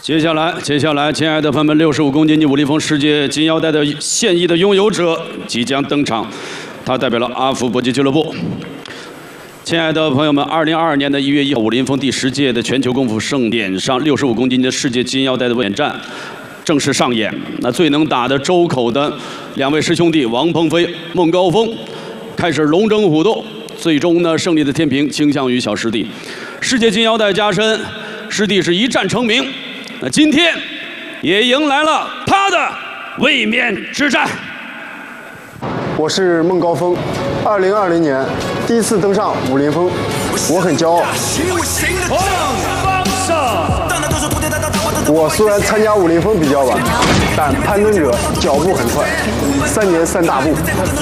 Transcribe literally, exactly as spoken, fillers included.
接下来，接下来，亲爱的朋友们，六十五公斤级武林风世界金腰带的现役的拥有者即将登场，他代表了阿福搏击俱乐部。亲爱的朋友们，二零二二年的一月一号，武林风第十届的全球功夫盛典上，六十五公斤的世界金腰带的问战正式上演。那最能打的周口的两位师兄弟王鹏飞、孟高峰开始龙争虎斗，最终呢，胜利的天平倾向于小师弟。世界金腰带加身，师弟是一战成名。那今天也迎来了他的卫冕之战。 我是孟高峰，二零二零年第一次登上武林风，我很骄傲。我虽然参加武林风比较晚，但攀登者脚步很快，三年三大步，